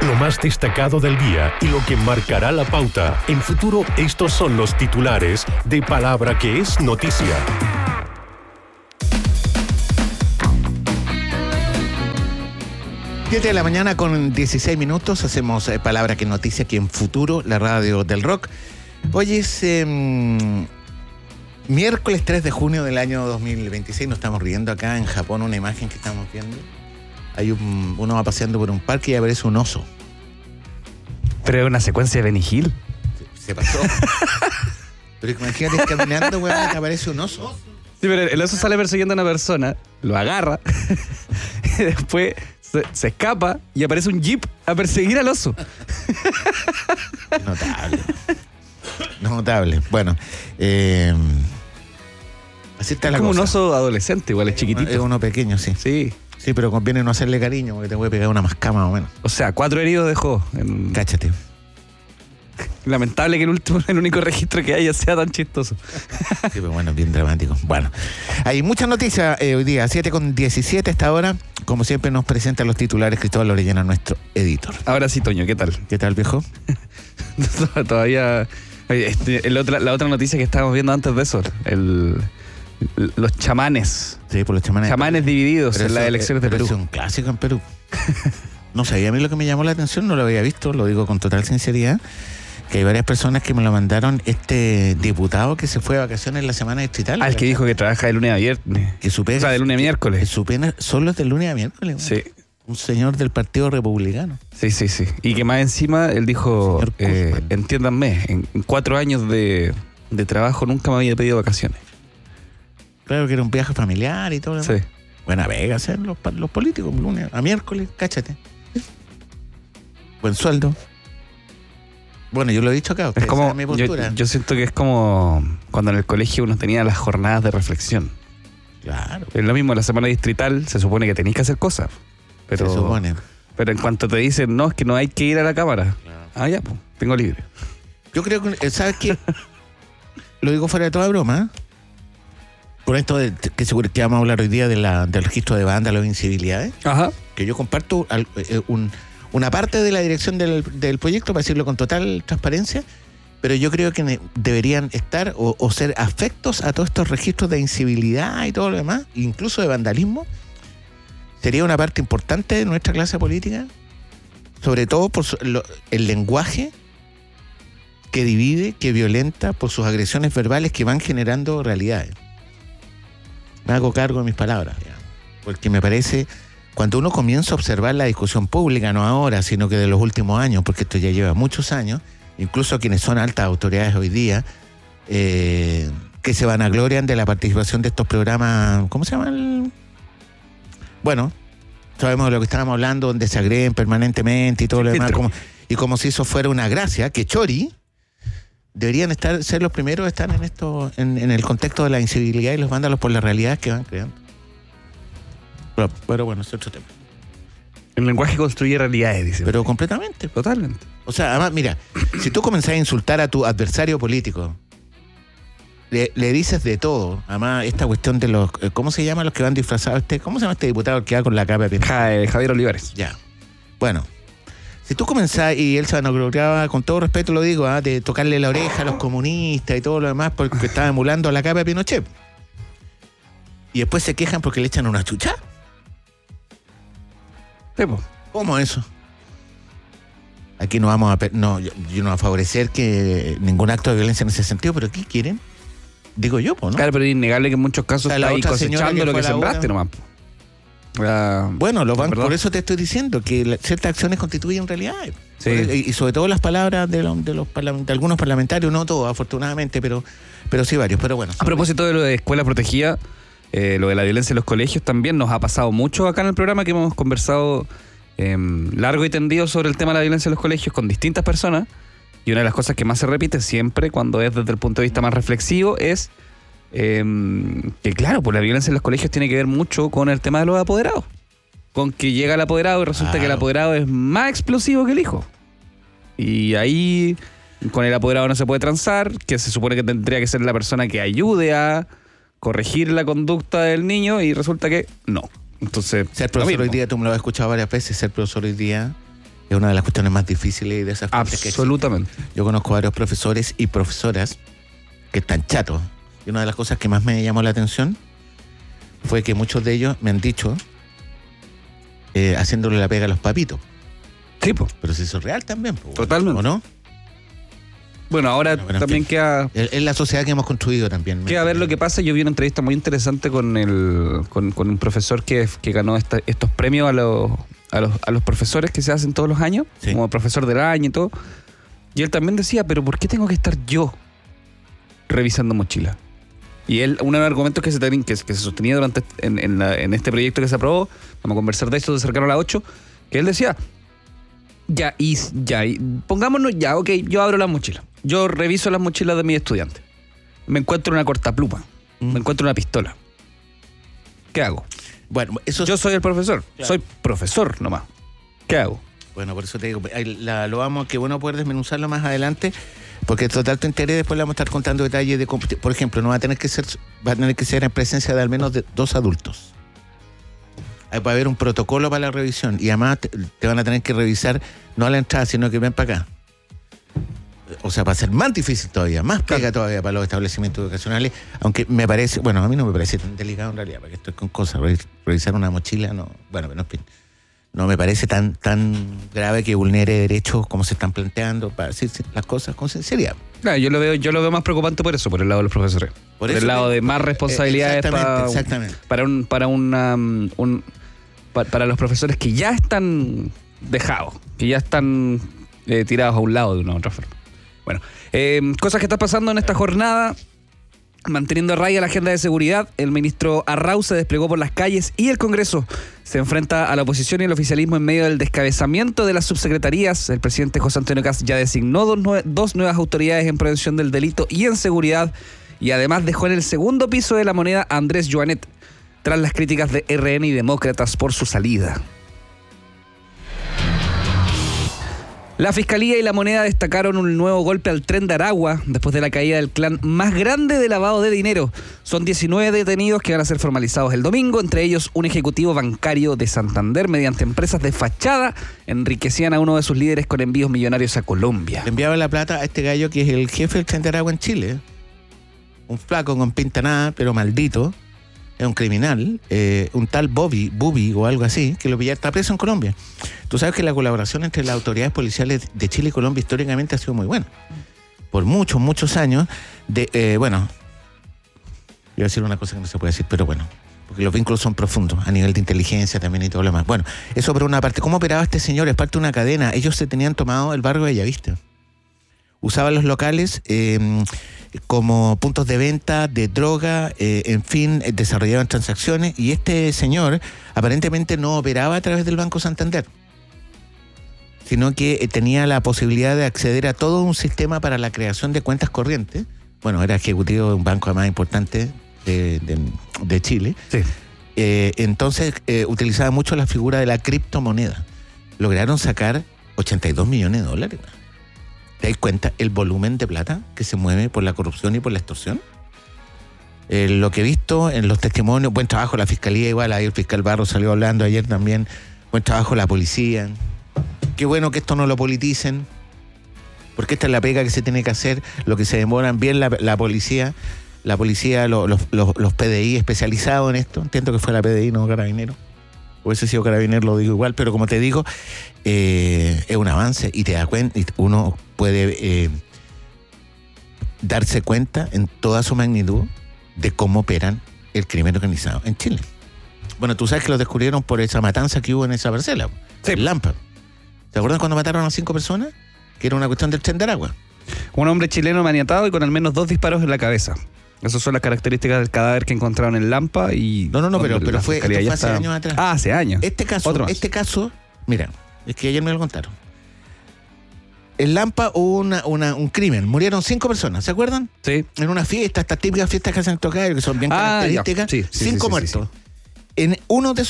Lo más destacado del día y lo que marcará la pauta. En Futuro, estos son los titulares de Palabra que es noticia. 7 de la mañana con 16 minutos. Hacemos Palabra que es noticia aquí en Futuro, la radio del rock. Hoy es miércoles 3 de junio del año 2026. Nos estamos riendo acá en Japón, una imagen que estamos viendo. Uno va paseando por un parque y aparece un oso. Pero es una secuencia de Benny Hill. Se pasó. Pero imagínate caminando, weón, y aparece un oso. Sí, pero el oso sale persiguiendo a una persona, lo agarra, y después se escapa y aparece un jeep a perseguir al oso. Notable. Notable. Bueno, así está la cosa. Es como un oso adolescente, igual es chiquitito. Es uno pequeño, sí. Sí. Sí, pero conviene no hacerle cariño porque te puede pegar una mascama más o menos. O sea, 4 heridos dejó. Cáchate. Lamentable que el único registro que haya sea tan chistoso. Sí, pero bueno, bien dramático. Bueno, hay muchas noticias hoy día, 7:17 esta hora. Como siempre nos presenta los titulares Cristóbal Orellana, nuestro editor. Ahora sí, Toño, ¿qué tal? ¿Qué tal, viejo? Todavía... la otra noticia que estábamos viendo antes de eso, los chamanes. Sí, por los chamanes. Chamanes divididos en las elecciones de Perú. Es un clásico en Perú. No sabía, a mí lo que me llamó la atención, no lo había visto, lo digo con total sinceridad, que hay varias personas que me lo mandaron, este diputado que se fue de vacaciones en la semana distrital. El que dijo que trabaja de lunes a viernes. Que su pena, o sea, de lunes a miércoles. Que su pena solo es de lunes a miércoles. Sí. Un señor del Partido Republicano. Sí. Y que más encima él dijo, entiéndanme, en 4 años de trabajo nunca me había pedido vacaciones. Claro que era un viaje familiar y todo lo demás. Sí. Buena vega hacer los políticos, lunes a miércoles, cáchate. Buen sueldo. Bueno, yo lo he dicho acá, ustedes saben mi postura. Yo siento que es como cuando en el colegio uno tenía las jornadas de reflexión. Claro. Es lo mismo, en la semana distrital se supone que tenéis que hacer cosas. Pero, se supone. Pero en cuanto te dicen, no, es que no hay que ir a la cámara. Claro. Ya, pues, tengo libre. Yo creo que, ¿sabes qué? Lo digo fuera de toda broma, ¿eh? Por esto que seguro que vamos a hablar hoy día del registro de vándalos e incivilidades. Ajá. Que yo comparto una parte de la dirección del proyecto, para decirlo con total transparencia, pero yo creo que deberían estar o ser afectos a todos estos registros de incivilidad y todo lo demás, incluso de vandalismo. Sería una parte importante de nuestra clase política, sobre todo por el lenguaje que divide, que violenta, por sus agresiones verbales que van generando realidades. Me hago cargo de mis palabras, digamos, porque me parece, cuando uno comienza a observar la discusión pública, no ahora, sino que de los últimos años, porque esto ya lleva muchos años, incluso quienes son altas autoridades hoy día, que se vanaglorian de la participación de estos programas, ¿cómo se llaman? Bueno, sabemos de lo que estábamos hablando, donde se agreden permanentemente y todo lo demás, como si eso fuera una gracia, que chori. Deberían ser los primeros a estar en el contexto de la incivilidad y los vándalos por las realidades que van creando. Pero bueno, es otro tema. El lenguaje construye realidades, dice. Pero completamente. Totalmente. O sea, además, mira, si tú comenzás a insultar a tu adversario político, le dices de todo. Además, esta cuestión de los... ¿Cómo se llaman los que van disfrazados? ¿Cómo se llama este diputado que va con la capa de Javier Olivares. Ya. Bueno. Si tú comenzás, y él se vanagloriaba, con todo respeto lo digo, de tocarle la oreja a los comunistas y todo lo demás porque estaba emulando a la capa de Pinochet. Y después se quejan porque le echan una chucha. ¿Cómo eso? Aquí no vamos yo no voy a favorecer que ningún acto de violencia en ese sentido, pero ¿qué quieren? Digo yo, ¿no? Claro, pero es innegable que en muchos casos está ahí cosechando lo que sembraste nomás. Bueno, por eso te estoy diciendo que ciertas acciones constituyen realidades. Sí. Y sobre todo las palabras de algunos parlamentarios, no todos, afortunadamente, pero sí varios. Pero bueno. A propósito de lo de escuela protegida, lo de la violencia en los colegios también nos ha pasado mucho acá en el programa, que hemos conversado largo y tendido sobre el tema de la violencia en los colegios con distintas personas. Y una de las cosas que más se repite siempre cuando es desde el punto de vista más reflexivo es que claro, pues la violencia en los colegios tiene que ver mucho con el tema de los apoderados. Con que llega el apoderado y resulta que el apoderado es más explosivo que el hijo. Y ahí con el apoderado no se puede transar, que se supone que tendría que ser la persona que ayude a corregir la conducta del niño y resulta que no. Entonces, ser profesor hoy día, tú me lo has escuchado varias veces, ser profesor hoy día Es una de las cuestiones más difíciles y desafiantes que existen. Absolutamente. Yo conozco varios profesores y profesoras que están chatos. Y una de las cosas que más me llamó la atención fue que muchos de ellos me han dicho haciéndole la pega a los papitos. Sí, po. Pero si eso es real también, po, Totalmente. ¿o no? Bueno, ahora Bueno, también en fin. queda Es la sociedad que hemos construido también. a ver lo que pasa. Yo vi una entrevista muy interesante con un profesor que ganó estos premios a los profesores que se hacen todos los años, Sí. como profesor del año y todo. Y él también decía, pero ¿por qué tengo que estar yo revisando mochila? Y él, uno de los argumentos que se sostenía durante en este proyecto que se aprobó, vamos a conversar de eso de cercano a las 8, que él decía, pongámonos ya, ok, yo abro las mochilas, yo reviso las mochilas de mis estudiantes, me encuentro una cortapluma, me encuentro una pistola, ¿qué hago? Bueno, eso Yo soy el profesor, Claro. soy profesor nomás, ¿qué hago? Bueno, por eso te digo, lo vamos, que bueno poder desmenuzarlo más adelante, porque total tu interés, después le vamos a estar contando detalles de, por ejemplo, no va a tener que ser en presencia de al menos de 2 adultos. Ahí va a haber un protocolo para la revisión y además te van a tener que revisar no a la entrada, sino que ven para acá. O sea, va a ser más difícil todavía, más pega todavía para los establecimientos educacionales, aunque me parece, bueno, a mí no me parece tan delicado en realidad, porque estoy con cosas, revisar una mochila, no, bueno, pero no me parece tan grave que vulnere derechos como se están planteando, para decir las cosas con sinceridad. Claro, yo lo veo más preocupante por eso, por el lado de los profesores. Por el lado de más responsabilidades exactamente. para los profesores que ya están dejados, que ya están tirados a un lado de una u otra forma. Bueno, cosas que están pasando en esta jornada. Manteniendo a raya la agenda de seguridad, el ministro Arrau se desplegó por las calles y el Congreso se enfrenta a la oposición y el oficialismo en medio del descabezamiento de las subsecretarías. El presidente José Antonio Kast ya designó dos nuevas autoridades en prevención del delito y en seguridad, y además dejó en el segundo piso de la Moneda a Andrés Joanet, tras las críticas de RN y demócratas por su salida. La Fiscalía y la Moneda destacaron un nuevo golpe al Tren de Aragua después de la caída del clan más grande de lavado de dinero. Son 19 detenidos que van a ser formalizados el domingo, entre ellos un ejecutivo bancario de Santander. Mediante empresas de fachada enriquecían a uno de sus líderes con envíos millonarios a Colombia. Le enviaba la plata a este gallo que es el jefe del Tren de Aragua en Chile. Un flaco con pinta nada, pero maldito. Es un criminal, un tal Bubi o algo así, que lo pillaron, está preso en Colombia. Tú sabes que la colaboración entre las autoridades policiales de Chile y Colombia históricamente ha sido muy buena. Por muchos años, bueno, iba a decir una cosa que no se puede decir, pero bueno, porque los vínculos son profundos, a nivel de inteligencia también y todo lo demás. Bueno, eso por una parte. ¿Cómo operaba este señor? Es parte de una cadena. Ellos se tenían tomado el barrio de Bellavista. Usaban los locales como puntos de venta de droga, en fin, desarrollaban transacciones, y este señor aparentemente no operaba a través del Banco Santander, sino que tenía la posibilidad de acceder a todo un sistema para la creación de cuentas corrientes. Bueno, era ejecutivo de un banco más importante de Chile. Sí. Entonces utilizaba mucho la figura de la criptomoneda. Lograron sacar $82 millones. ¿Te das cuenta el volumen de plata que se mueve por la corrupción y por la extorsión? Lo que he visto en los testimonios, buen trabajo la Fiscalía, igual ahí el fiscal Barro salió hablando ayer también, buen trabajo la policía. Qué bueno que esto no lo politicen, porque esta es la pega que se tiene que hacer, lo que se demoran bien la policía, los PDI especializados en esto. Entiendo que fue la PDI, no Carabineros. Hubiese sido Carabineros, lo digo igual, pero como te digo, es un avance y te da cuenta, y uno puede darse cuenta en toda su magnitud de cómo operan el crimen organizado en Chile. Bueno, tú sabes que lo descubrieron por esa matanza que hubo en esa parcela, Sí. en Lampa. ¿Te acuerdas cuando mataron a 5 personas? Que era una cuestión del Tren de Aragua. Un hombre chileno maniatado y con al menos 2 disparos en la cabeza. Esas son las características del cadáver que encontraron en Lampa y... No, pero la fue, fiscalía esto ya fue hace está- años atrás. Ah, hace años. Este Otro más. caso, mira, es que ayer me lo contaron. En Lampa hubo un crimen, murieron 5 personas, ¿se acuerdan? Sí. En una fiesta, estas típicas fiestas que hacen tocar, que son bien características, ya. Sí, 5 sí, muertos. En uno de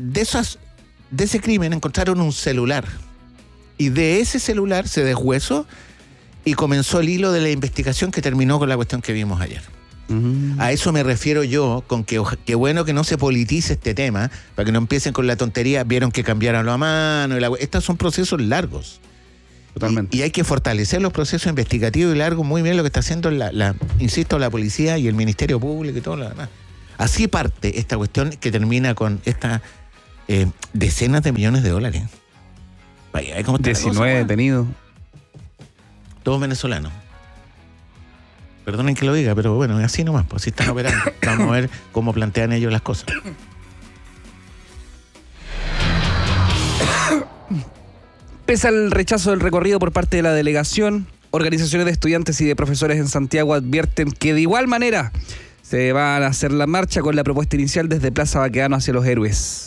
ese crimen encontraron un celular, y de ese celular se deshuesó y comenzó el hilo de la investigación que terminó con la cuestión que vimos ayer. A eso me refiero yo, con que bueno que no se politice este tema, para que no empiecen con la tontería, vieron que cambiaron a mano. Estos son procesos largos. Totalmente. Y hay que fortalecer los procesos investigativos y largos, muy bien lo que está haciendo, insisto, la policía y el Ministerio Público y todo lo demás. Así parte esta cuestión que termina con estas decenas de millones de dólares. Vaya, ¿cómo está 19 detenidos. Todos venezolanos. Perdonen que lo diga, pero bueno, es así nomás, pues así están operando. Vamos a ver cómo plantean ellos las cosas. Pese al rechazo del recorrido por parte de la delegación, organizaciones de estudiantes y de profesores en Santiago advierten que de igual manera se va a hacer la marcha con la propuesta inicial desde Plaza Baquedano hacia Los Héroes.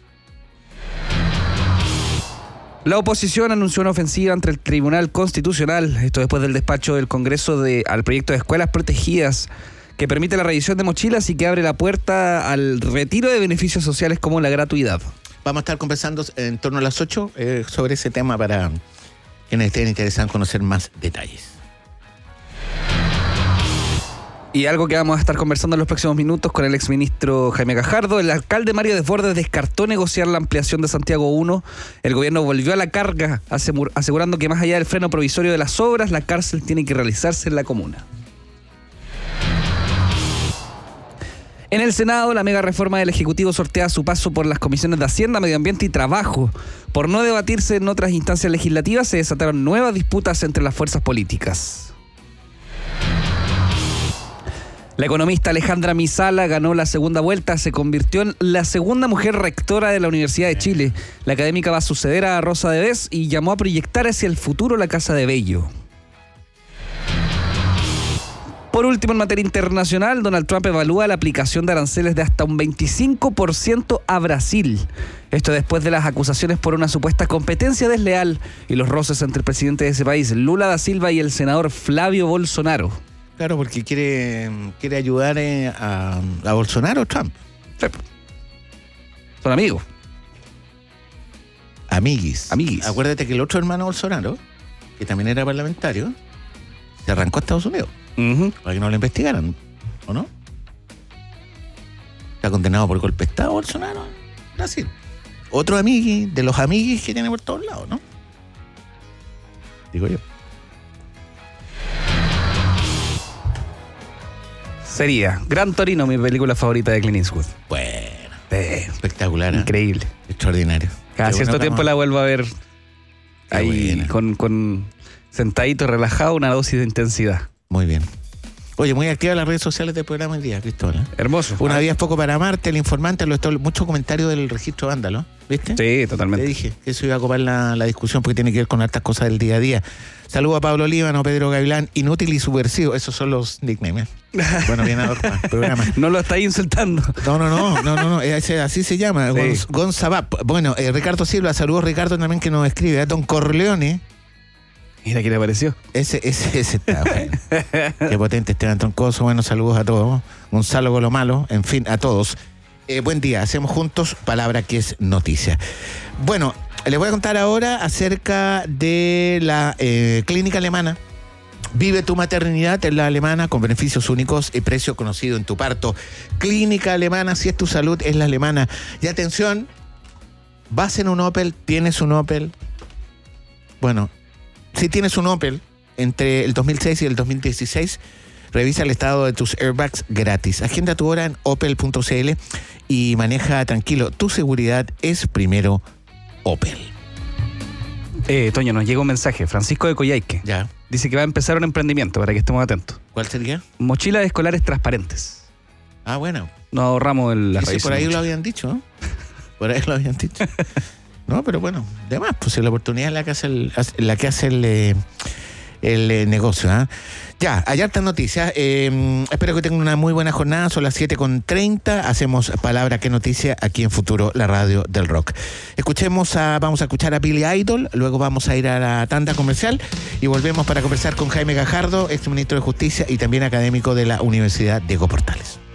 La oposición anunció una ofensiva ante el Tribunal Constitucional, esto después del despacho del Congreso al proyecto de escuelas protegidas, que permite la revisión de mochilas y que abre la puerta al retiro de beneficios sociales como la gratuidad. Vamos a estar conversando en torno a las 8 sobre ese tema para quienes estén interesados en conocer más detalles. Y algo que vamos a estar conversando en los próximos minutos con el exministro Jaime Gajardo. El alcalde Mario Desbordes descartó negociar la ampliación de Santiago 1. El gobierno volvió a la carga, asegurando que más allá del freno provisorio de las obras, la cárcel tiene que realizarse en la comuna. En el Senado, la mega reforma del Ejecutivo sortea su paso por las comisiones de Hacienda, Medio Ambiente y Trabajo. Por no debatirse en otras instancias legislativas, se desataron nuevas disputas entre las fuerzas políticas. La economista Alejandra Misala ganó la segunda vuelta, se convirtió en la segunda mujer rectora de la Universidad de Chile. La académica va a suceder a Rosa de Vez y llamó a proyectar hacia el futuro la Casa de Bello. Por último, en materia internacional, Donald Trump evalúa la aplicación de aranceles de hasta un 25% a Brasil. Esto después de las acusaciones por una supuesta competencia desleal y los roces entre el presidente de ese país, Lula da Silva, y el senador Flavio Bolsonaro. Claro, porque quiere ayudar a Bolsonaro, Trump. Son amigos. Amiguis. Amiguis. Acuérdate que el otro hermano Bolsonaro, que también era parlamentario, se arrancó a Estados Unidos. Para que no lo investigaran, ¿o no? Está condenado por golpe de Estado Bolsonaro en Brasil. Otro amiguis, de los amiguis que tiene por todos lados, ¿no? Digo yo. Sería Gran Torino, mi película favorita de Clint Eastwood. Bueno, espectacular. Increíble. Extraordinario. Cada cierto tiempo la vuelvo a ver ahí buena. con sentadito, relajado, una dosis de intensidad. Muy bien. Oye, muy activa las redes sociales del programa el día, Cristóbal. Hermoso. Una día es poco para amarte, el informante, muchos comentarios del registro vándalo, ¿viste? Sí, totalmente. Te dije que eso iba a copar la discusión porque tiene que ver con hartas cosas del día a día. Saludos a Pablo Líbano, Pedro Gavilán, inútil y subversivo. Esos son los nicknames. Bueno, bien adornado el programa. No lo estáis insultando. No. Así se llama. Sí. Gonzabap. Bueno, Ricardo Silva, saludos Ricardo también que nos escribe. Don Corleone. Mira quién le apareció. Ese está bueno. Qué potente Esteban Troncoso. Bueno, saludos a todos. Gonzalo Golomalo, en fin, a todos. Buen día, hacemos juntos palabra que es noticia. Bueno, les voy a contar ahora acerca de la clínica alemana. Vive tu maternidad en la alemana con beneficios únicos y precio conocido en tu parto. Clínica alemana, si es tu salud, es la alemana. Y atención, vas en un Opel, tienes un Opel. Bueno, si tienes un Opel entre el 2006 y el 2016, revisa el estado de tus airbags gratis. Agenda tu hora en opel.cl y maneja tranquilo. Tu seguridad es primero Opel. Toño, nos llega un mensaje. Francisco de Coyhaique. Ya. Dice que va a empezar un emprendimiento para que estemos atentos. ¿Cuál sería? Mochilas escolares transparentes. Ah, bueno. Nos ahorramos la revisión. Por ahí lo habían dicho, ¿no? Por ahí lo habían dicho. No, pero bueno, de más, pues la oportunidad es la que hace el negocio. ¿Eh? Ya, hay hartas noticias. Espero que tengan una muy buena jornada. Son las 7:30. Hacemos Palabra que Noticia aquí en Futuro, la radio del rock. Vamos a escuchar a Billy Idol. Luego vamos a ir a la tanda comercial y volvemos para conversar con Jaime Gajardo, exministro de Justicia y también académico de la Universidad Diego Portales.